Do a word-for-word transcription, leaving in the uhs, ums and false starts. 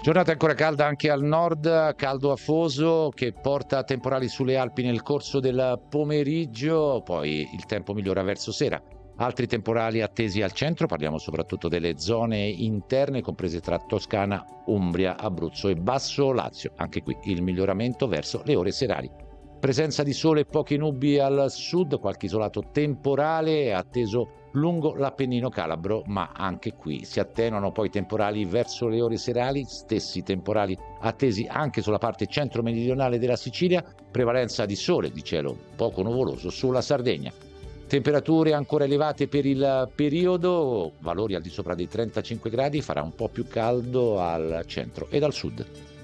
Giornata ancora calda anche al nord, caldo afoso che porta a temporali sulle Alpi nel corso del pomeriggio, poi il tempo migliora verso sera. Altri temporali attesi al centro, parliamo soprattutto delle zone interne comprese tra Toscana, Umbria, Abruzzo e Basso Lazio. Anche qui il miglioramento verso le ore serali. Presenza di sole e poche nubi al sud, qualche isolato temporale è atteso lungo l'Appennino calabro, ma anche qui si attenuano poi temporali verso le ore serali, stessi temporali attesi anche sulla parte centro-meridionale della Sicilia, prevalenza di sole, di cielo poco nuvoloso sulla Sardegna. Temperature ancora elevate per il periodo, valori al di sopra dei trentacinque gradi, farà un po' più caldo al centro ed al sud.